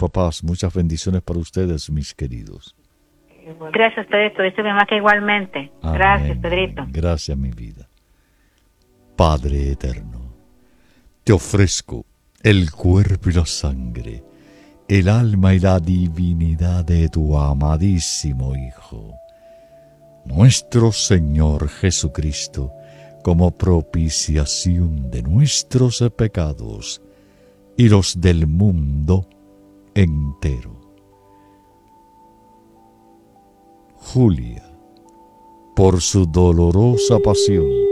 papás. Muchas bendiciones para ustedes, mis queridos. Gracias, Pedrito. Dice mi mamá que igualmente. Amén. Gracias, Pedrito. Gracias, mi vida. Padre eterno, te ofrezco el cuerpo y la sangre, el alma y la divinidad de tu amadísimo Hijo, nuestro Señor Jesucristo, como propiciación de nuestros pecados y los del mundo entero. Julia, por su dolorosa pasión,